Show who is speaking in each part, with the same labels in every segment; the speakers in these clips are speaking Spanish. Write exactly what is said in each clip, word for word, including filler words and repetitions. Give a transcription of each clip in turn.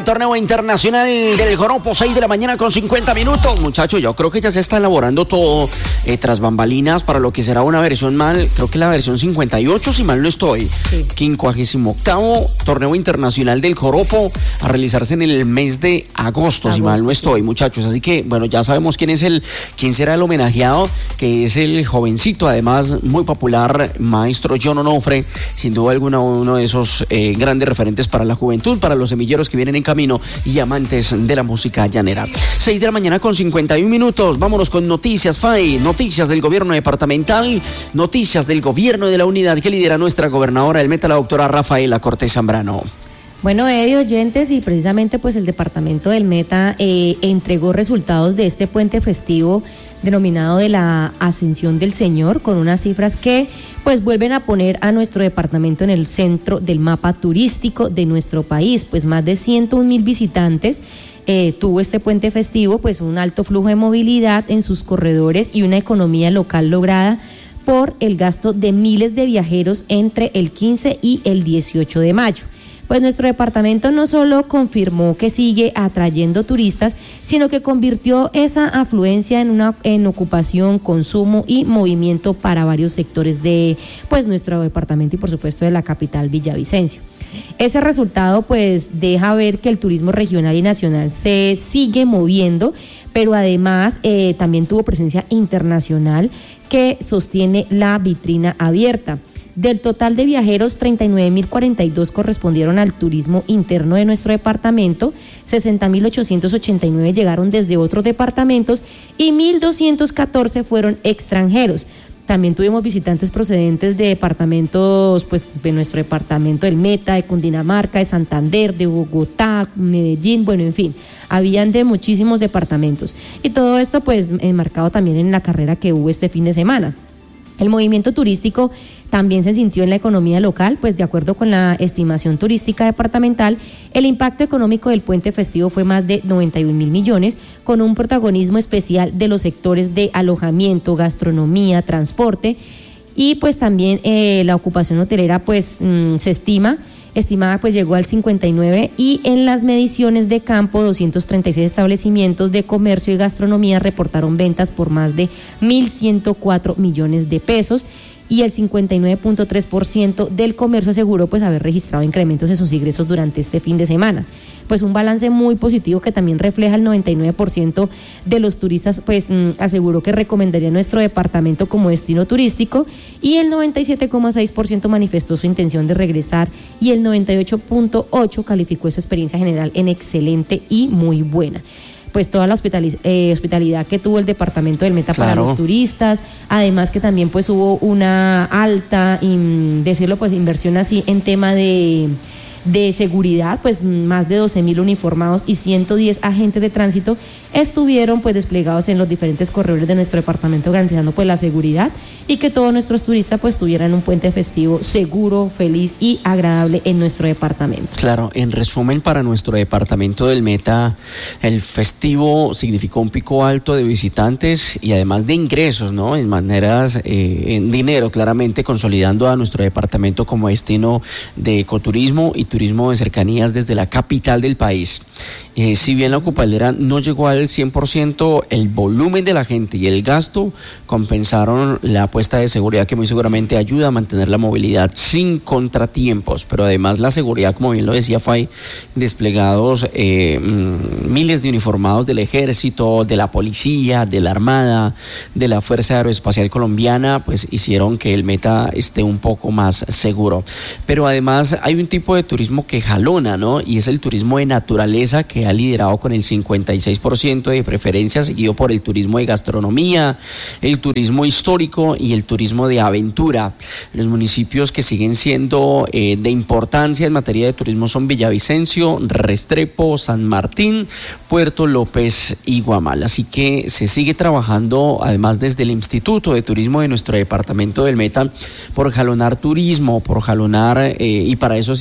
Speaker 1: torneo internacional del Joropo, seis de la mañana con cincuenta minutos. Muchachos, yo creo que ya se está elaborando todo eh, tras bambalinas para lo que será una versión mal, creo que la versión cincuenta y ocho, si mal no estoy. Sí. quincuagésimo octavo torneo internacional del Joropo a realizarse en el mes de agosto, agosto si mal no estoy, muchachos. Así que, bueno, ya sabemos quién es el, quién será el homenajeado, que es el jovencito, además muy popular, maestro John Onofre, sin duda alguna uno de esos eh, grandes referentes para la juventud, para los semilleros que vienen en camino y amantes de la música llanera. seis de la mañana con cincuenta y un minutos. Vámonos con noticias F A I, noticias del gobierno departamental, noticias del gobierno de la unidad que lidera nuestra gobernadora del Meta, la doctora Rafaela Cortés Zambrano.
Speaker 2: Bueno, Eddie, oyentes, y precisamente pues el departamento del Meta eh, entregó resultados de este puente festivo denominado de la Ascensión del Señor, con unas cifras que pues vuelven a poner a nuestro departamento en el centro del mapa turístico de nuestro país. Pues más de ciento un mil visitantes eh, tuvo este puente festivo, pues un alto flujo de movilidad en sus corredores y una economía local lograda por el gasto de miles de viajeros entre el quince y el dieciocho de mayo. Pues nuestro departamento no solo confirmó que sigue atrayendo turistas, sino que convirtió esa afluencia en una en ocupación, consumo y movimiento para varios sectores de pues nuestro departamento y por supuesto de la capital Villavicencio. Ese resultado pues deja ver que el turismo regional y nacional se sigue moviendo, pero además eh, también tuvo presencia internacional que sostiene la vitrina abierta. Del total de viajeros, treinta y nueve mil cuarenta y dos correspondieron al turismo interno de nuestro departamento, sesenta mil ochocientos ochenta y nueve llegaron desde otros departamentos y mil doscientos catorce fueron extranjeros. También tuvimos visitantes procedentes de departamentos, pues de nuestro departamento del Meta, de Cundinamarca, de Santander, de Bogotá, Medellín, bueno, en fin, habían de muchísimos departamentos. Y todo esto pues enmarcado también en la carrera que hubo este fin de semana. El movimiento turístico también se sintió en la economía local, pues de acuerdo con la estimación turística departamental, el impacto económico del puente festivo fue más de noventa y un mil millones, con un protagonismo especial de los sectores de alojamiento, gastronomía, transporte, y pues también eh, la ocupación hotelera pues mmm, se estima, estimada pues llegó al cincuenta y nueve, y en las mediciones de campo doscientos treinta y seis establecimientos de comercio y gastronomía reportaron ventas por más de mil ciento cuatro millones de pesos, y el cincuenta y nueve punto tres por ciento del comercio aseguró pues haber registrado incrementos en sus ingresos durante este fin de semana. Pues un balance muy positivo que también refleja el noventa y nueve por ciento de los turistas, pues mmm, aseguró que recomendaría nuestro departamento como destino turístico, y el noventa y siete coma seis por ciento manifestó su intención de regresar, y el noventa y ocho punto ocho por ciento calificó su experiencia general en excelente y muy buena. Pues toda la hospitaliz- eh, hospitalidad que tuvo el departamento del Meta, claro, para los turistas, además que también pues hubo una alta, in, decirlo pues inversión así en tema de de seguridad, pues más de doce mil uniformados y ciento diez agentes de tránsito estuvieron pues desplegados en los diferentes corredores de nuestro departamento, garantizando pues la seguridad y que todos nuestros turistas pues tuvieran un puente festivo seguro, feliz y agradable en nuestro departamento.
Speaker 1: Claro, en resumen, para nuestro departamento del Meta, el festivo significó un pico alto de visitantes y además de ingresos, ¿no? En maneras, eh, en dinero, claramente consolidando a nuestro departamento como destino de ecoturismo y turismo de cercanías desde la capital del país. Eh, si bien la ocupadera no llegó al cien por ciento, el volumen de la gente y el gasto compensaron la apuesta de seguridad, que muy seguramente ayuda a mantener la movilidad sin contratiempos, pero además la seguridad, como bien lo decía F A I, desplegados eh, miles de uniformados del ejército, de la policía, de la armada, de la Fuerza Aeroespacial Colombiana, pues hicieron que el Meta esté un poco más seguro. Pero además hay un tipo de turismo que jalona, ¿no? Y es el turismo de naturaleza, que ha liderado con el cincuenta y seis por ciento de preferencia, seguido por el turismo de gastronomía, el turismo histórico y el turismo de aventura. Los municipios que siguen siendo eh, de importancia en materia de turismo son Villavicencio, Restrepo, San Martín, Puerto López y Guamal. Así que se sigue trabajando, además desde el Instituto de Turismo de nuestro departamento del Meta, por jalonar turismo, por jalonar, eh, y para eso se hace inversión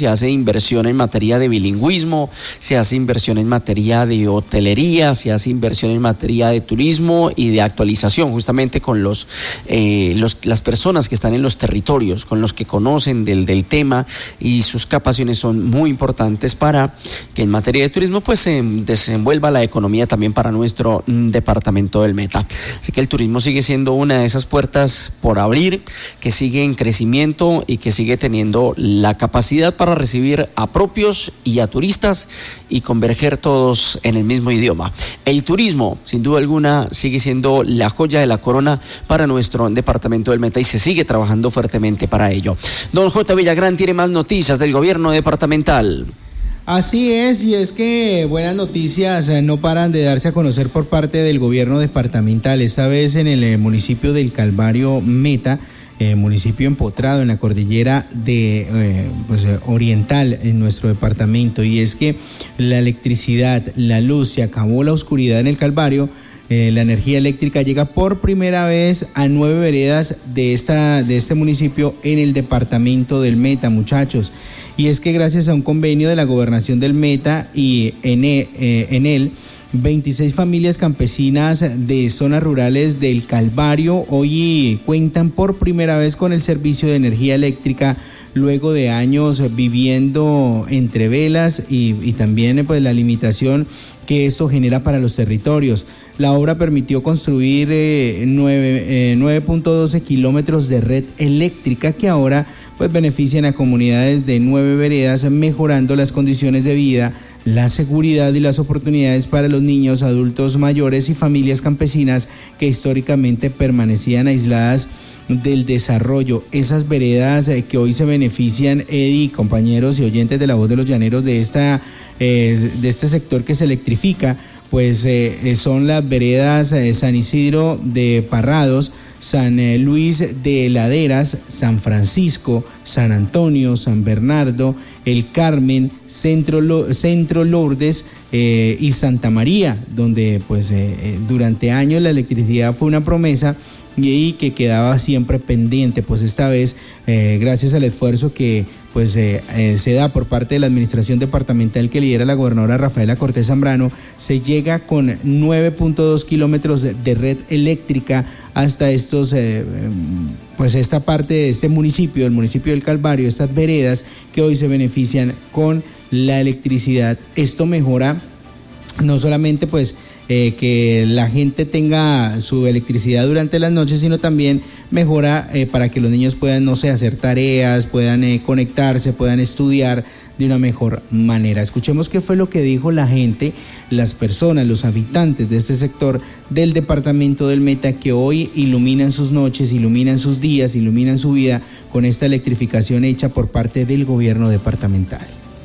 Speaker 1: inversión en materia de bilingüismo, se hace inversión en materia de hotelería, se hace inversión en materia de turismo y de actualización justamente con los, eh, los las personas que están en los territorios, con los que conocen del, del tema, y sus capacidades son muy importantes para que en materia de turismo pues se desenvuelva la economía también para nuestro mm, departamento del Meta. Así que el turismo sigue siendo una de esas puertas por abrir, que sigue en crecimiento y que sigue teniendo la capacidad para recibir a propios y a turistas y converger todos en el mismo idioma. El turismo, sin duda alguna, sigue siendo la joya de la corona para nuestro departamento del Meta y se sigue trabajando fuertemente para ello. Don J. Villagrán tiene más noticias del gobierno departamental.
Speaker 3: Así es, y es que buenas noticias eh, no paran de darse a conocer por parte del gobierno departamental, esta vez en el eh, municipio del Calvario Meta, eh, municipio empotrado en la cordillera de eh, pues, eh, oriental en nuestro departamento, y es que la electricidad, la luz, se acabó la oscuridad en el Calvario. Eh, la energía eléctrica llega por primera vez a nueve veredas de, esta, de este municipio en el departamento del Meta, muchachos. Y es que gracias a un convenio de la gobernación del Meta y en, eh, en él, veintiséis familias campesinas de zonas rurales del Calvario hoy cuentan por primera vez con el servicio de energía eléctrica luego de años viviendo entre velas y, y también pues la limitación que esto genera para los territorios. La obra permitió construir eh, nueve punto doce kilómetros de red eléctrica que ahora pues benefician a comunidades de nueve veredas, mejorando las condiciones de vida, la seguridad y las oportunidades para los niños, adultos mayores y familias campesinas que históricamente permanecían aisladas del desarrollo. Esas veredas eh, que hoy se benefician, Eddie, compañeros y oyentes de La Voz de los Llaneros, de, esta, eh, de este sector que se electrifica, pues eh, son las veredas eh, San Isidro de Parrados, San Luis de Laderas, San Francisco, San Antonio, San Bernardo, El Carmen, Centro, Centro Lourdes eh, y Santa María, donde pues eh, durante años la electricidad fue una promesa y que quedaba siempre pendiente. Pues esta vez, eh, gracias al esfuerzo que pues eh, eh, se da por parte de la administración departamental que lidera la gobernadora Rafaela Cortés Zambrano, se llega con nueve punto dos kilómetros de, de red eléctrica hasta estos, eh, pues esta parte de este municipio, el municipio del Calvario, estas veredas que hoy se benefician con la electricidad. Esto mejora no solamente pues Eh, que la gente tenga su electricidad durante las noches, sino también mejora eh, para que los niños puedan, no sé, hacer tareas, puedan eh, conectarse, puedan estudiar de una mejor manera. Escuchemos qué fue lo que dijo la gente, las personas, los habitantes de este sector del departamento del Meta, que hoy iluminan sus noches, iluminan sus días, iluminan su vida con esta electrificación hecha por parte del gobierno departamental.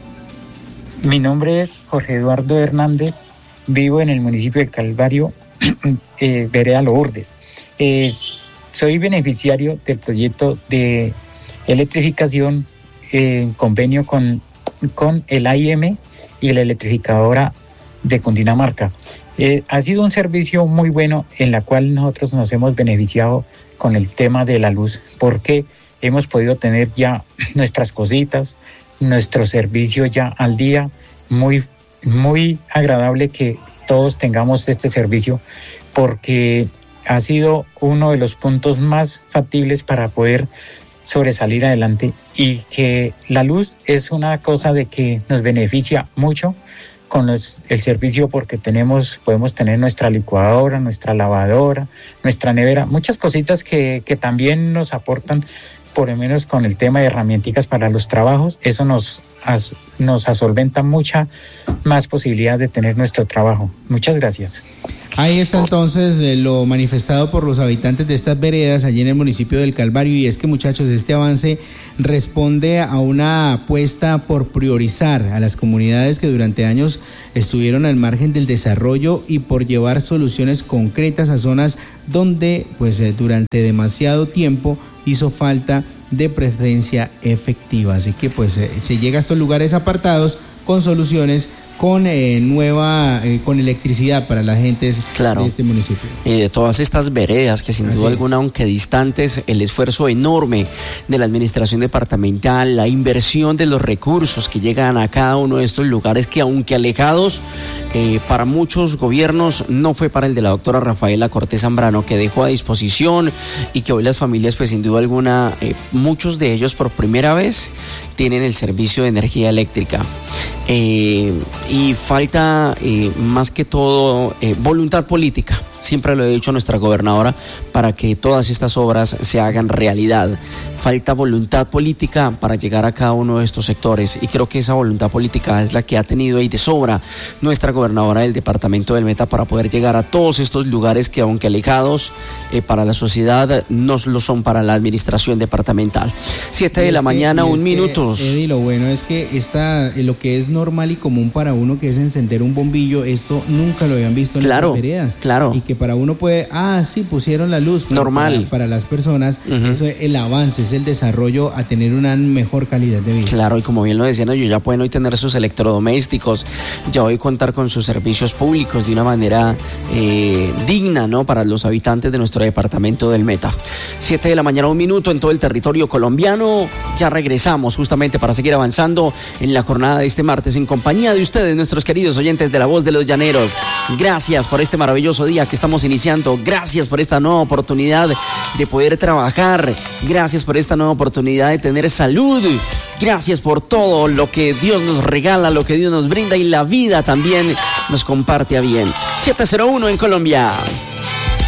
Speaker 4: Mi nombre es Jorge Eduardo Hernández. Vivo en el municipio de Calvario, eh, vereda Lourdes. Eh, soy beneficiario del proyecto de electrificación eh, en convenio con, con el A I M y la electrificadora de Cundinamarca. Eh, ha sido un servicio muy bueno en la cual nosotros nos hemos beneficiado con el tema de la luz, porque hemos podido tener ya nuestras cositas, nuestro servicio ya al día, muy muy agradable que todos tengamos este servicio, porque ha sido uno de los puntos más factibles para poder sobresalir adelante, y que la luz es una cosa de que nos beneficia mucho con los, el servicio, porque tenemos, podemos tener nuestra licuadora, nuestra lavadora, nuestra nevera, muchas cositas que, que también nos aportan, por lo menos con el tema de herramientas para los trabajos. Eso nos, as, nos asolventa mucha más posibilidad de tener nuestro trabajo. Muchas gracias.
Speaker 3: Ahí está entonces eh, lo manifestado por los habitantes de estas veredas allí en el municipio del Calvario, y es que, muchachos, este avance responde a una apuesta por priorizar a las comunidades que durante años estuvieron al margen del desarrollo y por llevar soluciones concretas a zonas donde pues eh, durante demasiado tiempo hizo falta de presencia efectiva. Así que pues eh, se llega a estos lugares apartados con soluciones con eh, nueva, eh, con electricidad para las gentes
Speaker 1: claro.
Speaker 3: de este municipio.
Speaker 1: Y de todas estas veredas que sin
Speaker 3: Así
Speaker 1: duda
Speaker 3: es.
Speaker 1: alguna, aunque distantes, el esfuerzo enorme de la administración departamental, la inversión de los recursos que llegan a cada uno de estos lugares que aunque alejados, eh, para muchos gobiernos no fue para el de la doctora Rafaela Cortés Zambrano, que dejó a disposición y que hoy las familias, pues sin duda alguna, eh, muchos de ellos por primera vez tienen el servicio de energía eléctrica. Eh, y falta eh, más que todo eh, voluntad política, siempre lo he dicho a nuestra gobernadora, para que todas estas obras se hagan realidad. Falta voluntad política para llegar a cada uno de estos sectores y creo que esa voluntad política es la que ha tenido ahí de sobra nuestra gobernadora del departamento del Meta para poder llegar a todos estos lugares que aunque alejados eh, para la sociedad no lo son para la administración departamental. Siete de la
Speaker 3: que,
Speaker 1: mañana, un minuto.
Speaker 3: Eddie, lo bueno es que esta, lo que es normal y común para uno, que es encender un bombillo, esto nunca lo habían visto en
Speaker 1: claro,
Speaker 3: las veredas.
Speaker 1: Claro.
Speaker 3: Y que para uno puede, ah, sí, pusieron la luz.
Speaker 1: Normal.
Speaker 3: Para, para las personas, uh-huh. Eso es el avance, es el desarrollo a tener una mejor calidad de vida.
Speaker 1: Claro, y como bien lo decían ellos, ya pueden hoy tener sus electrodomésticos, ya hoy contar con sus servicios públicos de una manera eh, digna, ¿no? Para los habitantes de nuestro departamento del Meta. Siete de la mañana, un minuto en todo el territorio colombiano. Ya regresamos justamente para seguir avanzando en la jornada de este martes en compañía de ustedes, nuestros queridos oyentes de La Voz de los Llaneros. Gracias por este maravilloso día que estamos iniciando. Gracias por esta nueva oportunidad de poder trabajar. Gracias por esta nueva oportunidad de tener salud. Gracias por todo lo que Dios nos regala, lo que Dios nos brinda y la vida también nos comparte a bien. siete cero uno en Colombia.